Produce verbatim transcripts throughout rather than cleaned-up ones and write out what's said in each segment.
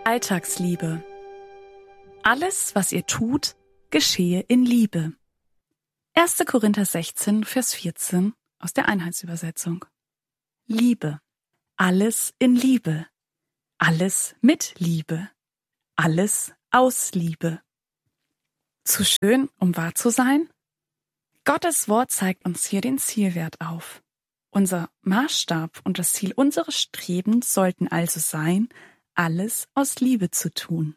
Alltagsliebe. Alles, was ihr tut, geschehe in Liebe. erster Korinther sechzehn, Vers vierzehn aus der Einheitsübersetzung. Liebe. Alles in Liebe. Alles mit Liebe. Alles aus Liebe. Zu schön, um wahr zu sein? Gottes Wort zeigt uns hier den Zielwert auf. Unser Maßstab und das Ziel unseres Strebens sollten also sein, alles aus Liebe zu tun.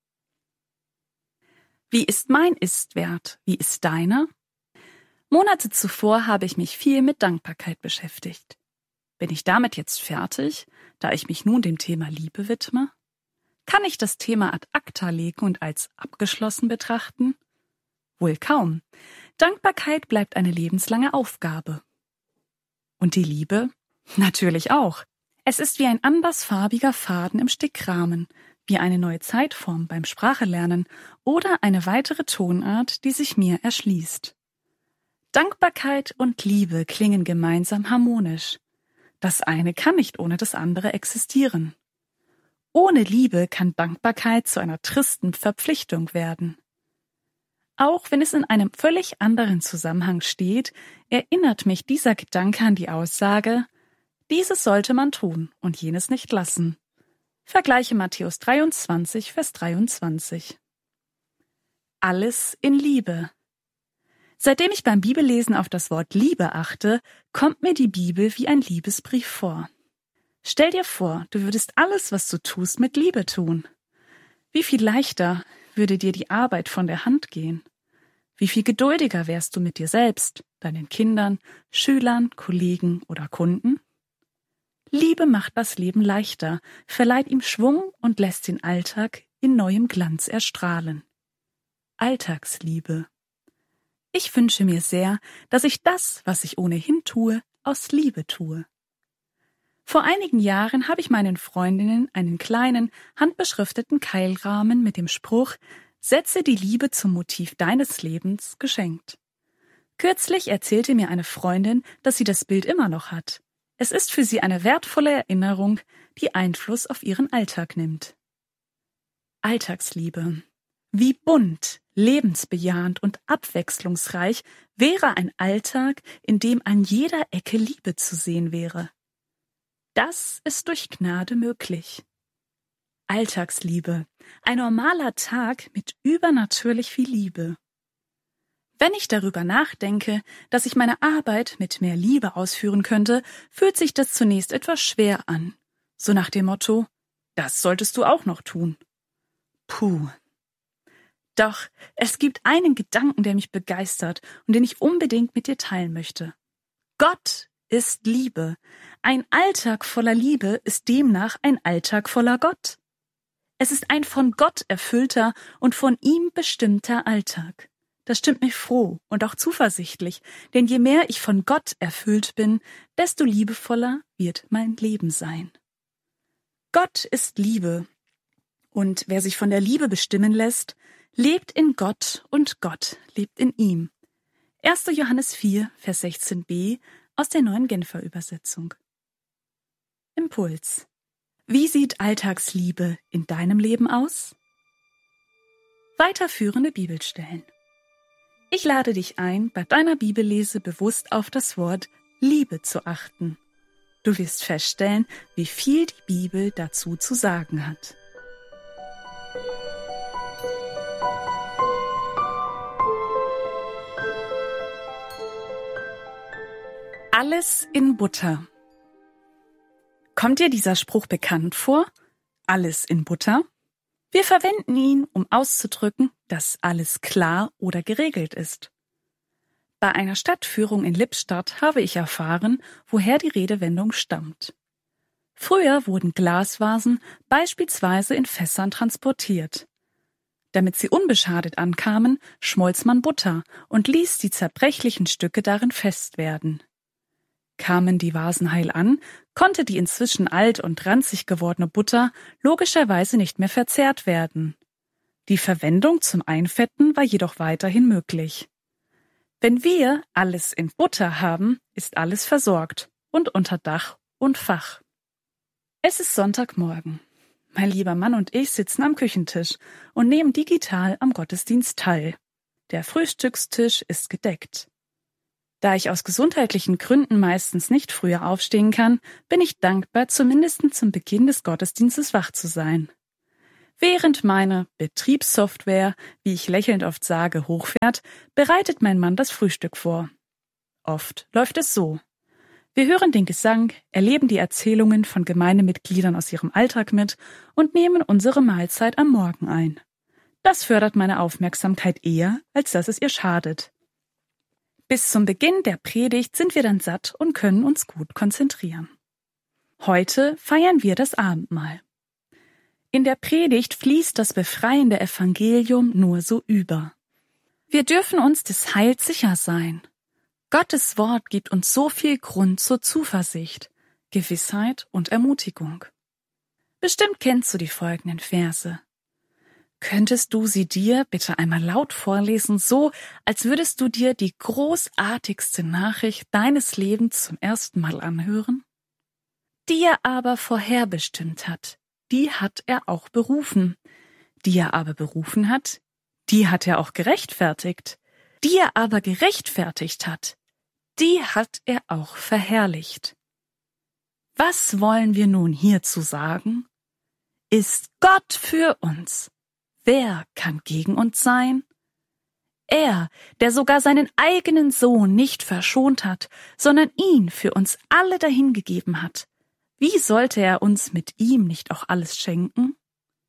Wie ist mein Ist-Wert? Wie ist deiner? Monate zuvor habe ich mich viel mit Dankbarkeit beschäftigt. Bin ich damit jetzt fertig, da ich mich nun dem Thema Liebe widme? Kann ich das Thema ad acta legen und als abgeschlossen betrachten? Wohl kaum. Dankbarkeit bleibt eine lebenslange Aufgabe. Und die Liebe? Natürlich auch. Es ist wie ein andersfarbiger Faden im Stickrahmen, wie eine neue Zeitform beim Sprachelernen oder eine weitere Tonart, die sich mir erschließt. Dankbarkeit und Liebe klingen gemeinsam harmonisch. Das eine kann nicht ohne das andere existieren. Ohne Liebe kann Dankbarkeit zu einer tristen Verpflichtung werden. Auch wenn es in einem völlig anderen Zusammenhang steht, erinnert mich dieser Gedanke an die Aussage, dieses sollte man tun und jenes nicht lassen. Vergleiche Matthäus dreiundzwanzig, Vers dreiundzwanzig. Alles in Liebe. Seitdem ich beim Bibellesen auf das Wort Liebe achte, kommt mir die Bibel wie ein Liebesbrief vor. Stell dir vor, du würdest alles, was du tust, mit Liebe tun. Wie viel leichter würde dir die Arbeit von der Hand gehen? Wie viel geduldiger wärst du mit dir selbst, deinen Kindern, Schülern, Kollegen oder Kunden? Liebe macht das Leben leichter, verleiht ihm Schwung und lässt den Alltag in neuem Glanz erstrahlen. Alltagsliebe. Ich wünsche mir sehr, dass ich das, was ich ohnehin tue, aus Liebe tue. Vor einigen Jahren habe ich meinen Freundinnen einen kleinen, handbeschrifteten Keilrahmen mit dem Spruch »Setze die Liebe zum Motiv deines Lebens« geschenkt. Kürzlich erzählte mir eine Freundin, dass sie das Bild immer noch hat. Es ist für sie eine wertvolle Erinnerung, die Einfluss auf ihren Alltag nimmt. Alltagsliebe. Wie bunt, lebensbejahend und abwechslungsreich wäre ein Alltag, in dem an jeder Ecke Liebe zu sehen wäre. Das ist durch Gnade möglich. Alltagsliebe. Ein normaler Tag mit übernatürlich viel Liebe. Wenn ich darüber nachdenke, dass ich meine Arbeit mit mehr Liebe ausführen könnte, fühlt sich das zunächst etwas schwer an. So nach dem Motto, das solltest du auch noch tun. Puh. Doch es gibt einen Gedanken, der mich begeistert und den ich unbedingt mit dir teilen möchte. Gott ist Liebe. Ein Alltag voller Liebe ist demnach ein Alltag voller Gott. Es ist ein von Gott erfüllter und von ihm bestimmter Alltag. Das stimmt mich froh und auch zuversichtlich, denn je mehr ich von Gott erfüllt bin, desto liebevoller wird mein Leben sein. Gott ist Liebe, und wer sich von der Liebe bestimmen lässt, lebt in Gott und Gott lebt in ihm. erster Johannes vier, Vers sechzehn b aus der neuen Genfer Übersetzung. Impuls. Wie sieht Alltagsliebe in deinem Leben aus? Weiterführende Bibelstellen. Ich lade dich ein, bei deiner Bibellese bewusst auf das Wort Liebe zu achten. Du wirst feststellen, wie viel die Bibel dazu zu sagen hat. Alles in Butter. Kommt dir dieser Spruch bekannt vor? Alles in Butter? Wir verwenden ihn, um auszudrücken, dass alles klar oder geregelt ist. Bei einer Stadtführung in Lippstadt habe ich erfahren, woher die Redewendung stammt. Früher wurden Glasvasen beispielsweise in Fässern transportiert. Damit sie unbeschadet ankamen, schmolz man Butter und ließ die zerbrechlichen Stücke darin fest werden. Kamen die Vasen heil an, konnte die inzwischen alt und ranzig gewordene Butter logischerweise nicht mehr verzehrt werden. Die Verwendung zum Einfetten war jedoch weiterhin möglich. Wenn wir alles in Butter haben, ist alles versorgt und unter Dach und Fach. Es ist Sonntagmorgen. Mein lieber Mann und ich sitzen am Küchentisch und nehmen digital am Gottesdienst teil. Der Frühstückstisch ist gedeckt. Da ich aus gesundheitlichen Gründen meistens nicht früher aufstehen kann, bin ich dankbar, zumindest zum Beginn des Gottesdienstes wach zu sein. Während meine Betriebssoftware, wie ich lächelnd oft sage, hochfährt, bereitet mein Mann das Frühstück vor. Oft läuft es so. Wir hören den Gesang, erleben die Erzählungen von Gemeindemitgliedern aus ihrem Alltag mit und nehmen unsere Mahlzeit am Morgen ein. Das fördert meine Aufmerksamkeit eher, als dass es ihr schadet. Bis zum Beginn der Predigt sind wir dann satt und können uns gut konzentrieren. Heute feiern wir das Abendmahl. In der Predigt fließt das befreiende Evangelium nur so über. Wir dürfen uns des Heils sicher sein. Gottes Wort gibt uns so viel Grund zur Zuversicht, Gewissheit und Ermutigung. Bestimmt kennst du die folgenden Verse. Könntest du sie dir bitte einmal laut vorlesen, so als würdest du dir die großartigste Nachricht deines Lebens zum ersten Mal anhören? Die er aber vorherbestimmt hat, die hat er auch berufen. Die er aber berufen hat, die hat er auch gerechtfertigt. Die er aber gerechtfertigt hat, die hat er auch verherrlicht. Was wollen wir nun hierzu sagen? Ist Gott für uns? Wer kann gegen uns sein? Er, der sogar seinen eigenen Sohn nicht verschont hat, sondern ihn für uns alle dahingegeben hat. Wie sollte er uns mit ihm nicht auch alles schenken?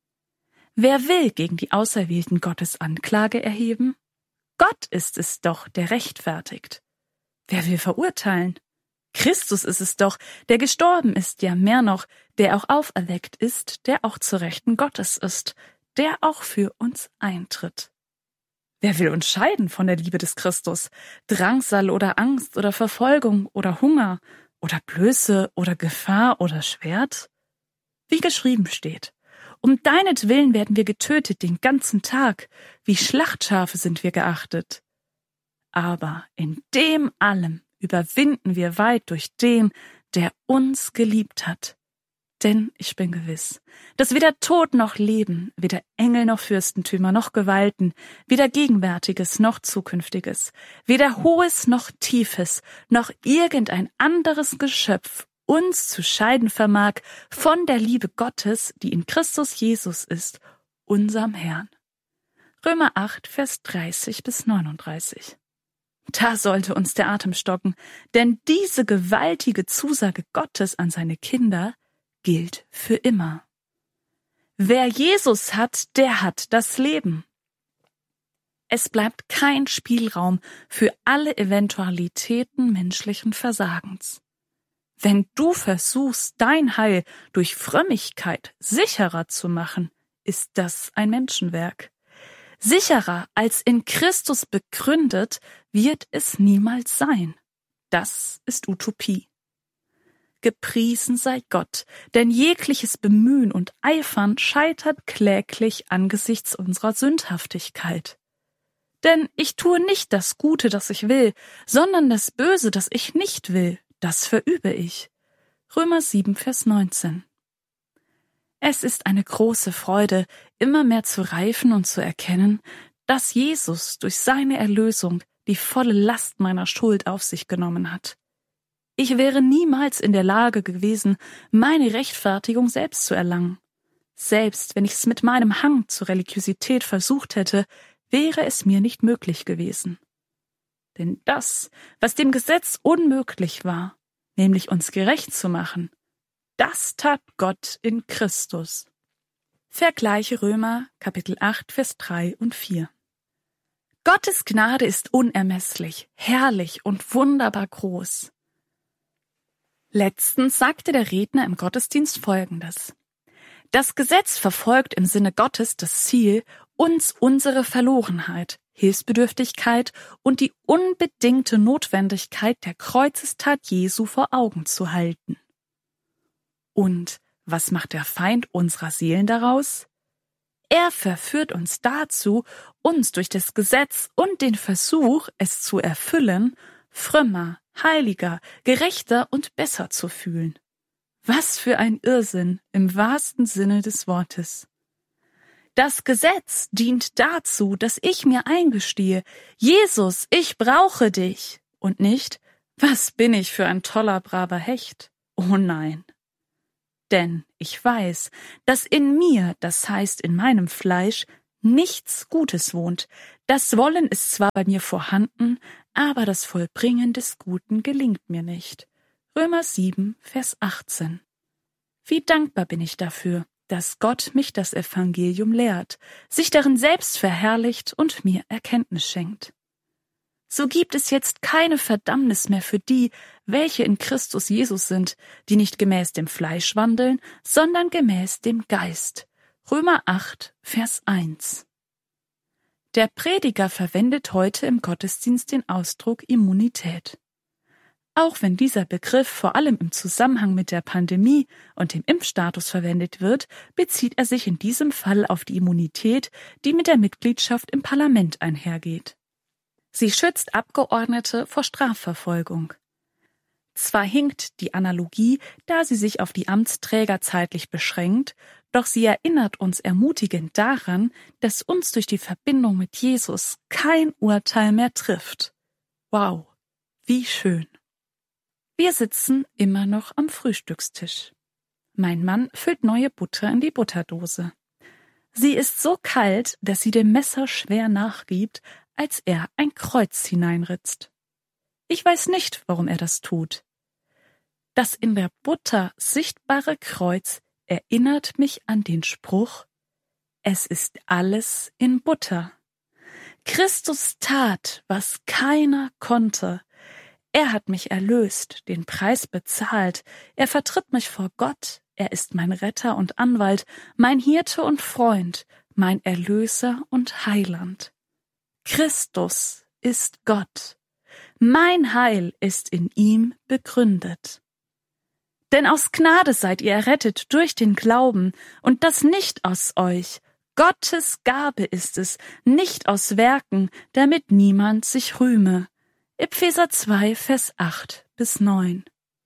Wer will gegen die Auserwählten Gottes Anklage erheben? Gott ist es doch, der rechtfertigt. Wer will verurteilen? Christus ist es doch, der gestorben ist, ja mehr noch, der auch auferweckt ist, der auch zur Rechten Gottes ist, der auch für uns eintritt. Wer will uns scheiden von der Liebe des Christus? Drangsal oder Angst oder Verfolgung oder Hunger oder Blöße oder Gefahr oder Schwert? Wie geschrieben steht, um deinetwillen werden wir getötet den ganzen Tag, wie Schlachtschafe sind wir geachtet. Aber in dem allem überwinden wir weit durch den, der uns geliebt hat. Denn ich bin gewiss, dass weder Tod noch Leben, weder Engel noch Fürstentümer noch Gewalten, weder Gegenwärtiges noch Zukünftiges, weder Hohes noch Tiefes, noch irgendein anderes Geschöpf uns zu scheiden vermag von der Liebe Gottes, die in Christus Jesus ist, unserem Herrn. Römer acht, Vers dreißig bis neununddreißig. Da sollte uns der Atem stocken, denn diese gewaltige Zusage Gottes an seine Kinder gilt für immer. Wer Jesus hat, der hat das Leben. Es bleibt kein Spielraum für alle Eventualitäten menschlichen Versagens. Wenn du versuchst, dein Heil durch Frömmigkeit sicherer zu machen, ist das ein Menschenwerk. Sicherer als in Christus begründet wird es niemals sein. Das ist Utopie. Gepriesen sei Gott, denn jegliches Bemühen und Eifern scheitert kläglich angesichts unserer Sündhaftigkeit. Denn ich tue nicht das Gute, das ich will, sondern das Böse, das ich nicht will, das verübe ich. Römer sieben, Vers neunzehn. Es ist eine große Freude, immer mehr zu reifen und zu erkennen, dass Jesus durch seine Erlösung die volle Last meiner Schuld auf sich genommen hat. Ich wäre niemals in der Lage gewesen, meine Rechtfertigung selbst zu erlangen. Selbst wenn ich es mit meinem Hang zur Religiosität versucht hätte, wäre es mir nicht möglich gewesen. Denn das, was dem Gesetz unmöglich war, nämlich uns gerecht zu machen, das tat Gott in Christus. Vergleiche Römer, Kapitel acht, Vers drei und vier. Gottes Gnade ist unermesslich, herrlich und wunderbar groß. Letztens sagte der Redner im Gottesdienst Folgendes. Das Gesetz verfolgt im Sinne Gottes das Ziel, uns unsere Verlorenheit, Hilfsbedürftigkeit und die unbedingte Notwendigkeit der Kreuzestat Jesu vor Augen zu halten. Und was macht der Feind unserer Seelen daraus? Er verführt uns dazu, uns durch das Gesetz und den Versuch, es zu erfüllen, frömmer, heiliger, gerechter und besser zu fühlen. Was für ein Irrsinn im wahrsten Sinne des Wortes. Das Gesetz dient dazu, dass ich mir eingestehe, Jesus, ich brauche dich. Und nicht, was bin ich für ein toller, braver Hecht? Oh nein. Denn ich weiß, dass in mir, das heißt in meinem Fleisch, nichts Gutes wohnt. Das Wollen ist zwar bei mir vorhanden, aber das Vollbringen des Guten gelingt mir nicht. Römer sieben, Vers achtzehn. Wie dankbar bin ich dafür, dass Gott mich das Evangelium lehrt, sich darin selbst verherrlicht und mir Erkenntnis schenkt. So gibt es jetzt keine Verdammnis mehr für die, welche in Christus Jesus sind, die nicht gemäß dem Fleisch wandeln, sondern gemäß dem Geist. Römer acht, Vers eins. Der Prediger verwendet heute im Gottesdienst den Ausdruck Immunität. Auch wenn dieser Begriff vor allem im Zusammenhang mit der Pandemie und dem Impfstatus verwendet wird, bezieht er sich in diesem Fall auf die Immunität, die mit der Mitgliedschaft im Parlament einhergeht. Sie schützt Abgeordnete vor Strafverfolgung. Zwar hinkt die Analogie, da sie sich auf die Amtsträger zeitlich beschränkt, doch sie erinnert uns ermutigend daran, dass uns durch die Verbindung mit Jesus kein Urteil mehr trifft. Wow, wie schön! Wir sitzen immer noch am Frühstückstisch. Mein Mann füllt neue Butter in die Butterdose. Sie ist so kalt, dass sie dem Messer schwer nachgibt, als er ein Kreuz hineinritzt. Ich weiß nicht, warum er das tut. Das in der Butter sichtbare Kreuz erinnert mich an den Spruch: Es ist alles in Butter. Christus tat, was keiner konnte. Er hat mich erlöst, den Preis bezahlt. Er vertritt mich vor Gott. Er ist mein Retter und Anwalt, mein Hirte und Freund, mein Erlöser und Heiland. Christus ist Gott. Mein Heil ist in ihm begründet. Denn aus Gnade seid ihr errettet durch den Glauben, und das nicht aus euch. Gottes Gabe ist es, nicht aus Werken, damit niemand sich rühme. Epheser zwei, Vers acht bis neun.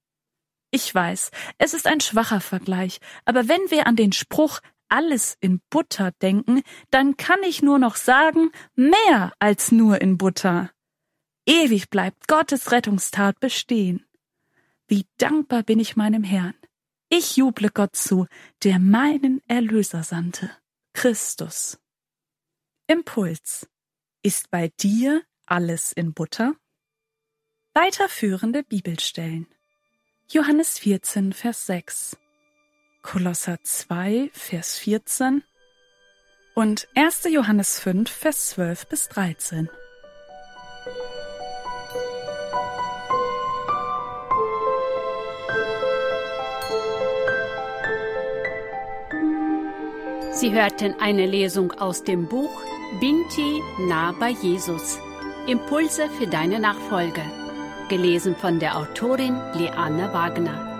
Ich weiß, es ist ein schwacher Vergleich, aber wenn wir an den Spruch alles in Butter denken, dann kann ich nur noch sagen, mehr als nur in Butter. Ewig bleibt Gottes Rettungstat bestehen. Wie dankbar bin ich meinem Herrn. Ich juble Gott zu, der meinen Erlöser sandte, Christus. Impuls. Ist bei dir alles in Butter? Weiterführende Bibelstellen. Johannes vierzehn, Vers sechs. Kolosser zwei, Vers vierzehn und erster Johannes fünf, Vers zwölf bis dreizehn. Sie hörten eine Lesung aus dem Buch Binti nah bei Jesus. Impulse für deine Nachfolge. Gelesen von der Autorin Liane Wagner.